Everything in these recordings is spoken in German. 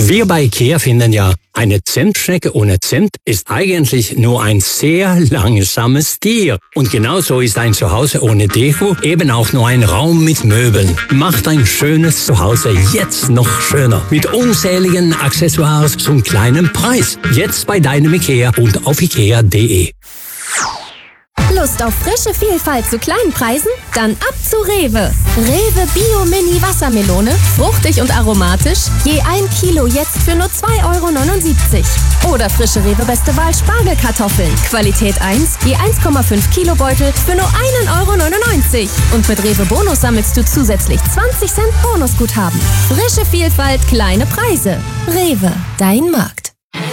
Wir bei IKEA finden ja, eine Zimtschnecke ohne Zimt ist eigentlich nur ein sehr langsames Tier. Und genauso ist ein Zuhause ohne Deko eben auch nur ein Raum mit Möbeln. Macht ein schönes Zuhause jetzt noch schöner. Mit unzähligen Accessoires zum kleinen Preis. Jetzt bei deinem IKEA und auf ikea.de. Lust auf frische Vielfalt zu kleinen Preisen? Dann ab zu Rewe. Rewe Bio Mini Wassermelone, fruchtig und aromatisch, je 1 Kilo jetzt für nur 2,79 €. Oder frische Rewe Beste Wahl Spargelkartoffeln, Qualität 1, je 1,5 Kilo Beutel für nur 1,99 €. Und mit Rewe Bonus sammelst du zusätzlich 20 Cent Bonusguthaben. Frische Vielfalt, kleine Preise. Rewe, dein Markt.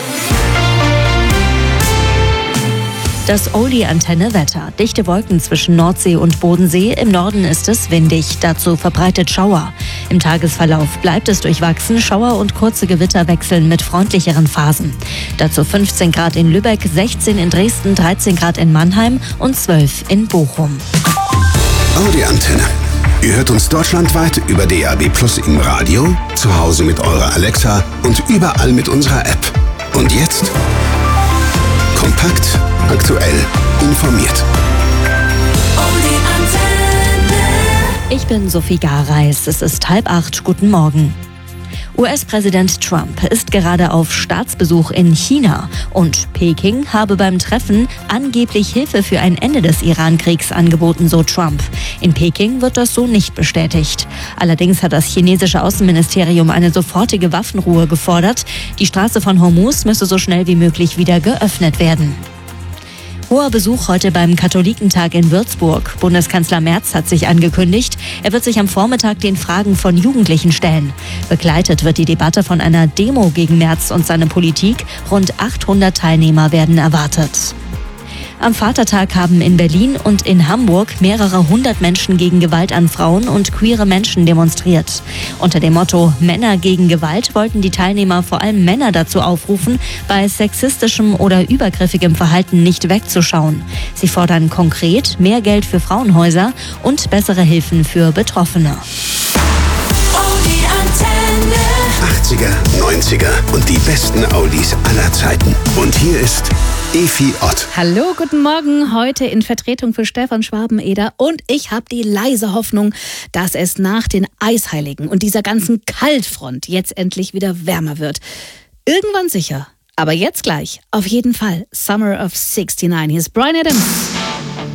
Das Oldie-Antenne-Wetter. Dichte Wolken zwischen Nordsee und Bodensee. Im Norden ist es windig, dazu verbreitet Schauer. Im Tagesverlauf bleibt es durchwachsen. Schauer und kurze Gewitter wechseln mit freundlicheren Phasen. Dazu 15 Grad in Lübeck, 16 in Dresden, 13 Grad in Mannheim und 12 in Bochum. Audi-Antenne. Ihr hört uns deutschlandweit über DAB+ im Radio, zu Hause mit eurer Alexa und überall mit unserer App. Und jetzt kompakt, aktuell, informiert. Ich bin Sophie Gareis. Es ist 7:30. Guten Morgen. US-Präsident Trump ist gerade auf Staatsbesuch in China und Peking habe beim Treffen angeblich Hilfe für ein Ende des Iran-Kriegs angeboten, so Trump. In Peking wird das so nicht bestätigt. Allerdings hat das chinesische Außenministerium eine sofortige Waffenruhe gefordert. Die Straße von Hormuz müsse so schnell wie möglich wieder geöffnet werden. Hoher Besuch heute beim Katholikentag in Würzburg. Bundeskanzler Merz hat sich angekündigt, er wird sich am Vormittag den Fragen von Jugendlichen stellen. Begleitet wird die Debatte von einer Demo gegen Merz und seine Politik. Rund 800 Teilnehmer werden erwartet. Am Vatertag haben in Berlin und in Hamburg mehrere hundert Menschen gegen Gewalt an Frauen und queere Menschen demonstriert. Unter dem Motto Männer gegen Gewalt wollten die Teilnehmer vor allem Männer dazu aufrufen, bei sexistischem oder übergriffigem Verhalten nicht wegzuschauen. Sie fordern konkret mehr Geld für Frauenhäuser und bessere Hilfen für Betroffene. 80er, 90er und die besten Oldies aller Zeiten. Und hier ist Efi Ott. Hallo, guten Morgen. Heute in Vertretung für Stefan Schwabeneder. Und ich habe die leise Hoffnung, dass es nach den Eisheiligen und dieser ganzen Kaltfront jetzt endlich wieder wärmer wird. Irgendwann sicher. Aber jetzt gleich. Auf jeden Fall. Summer of 69. Hier ist Bryan Adams.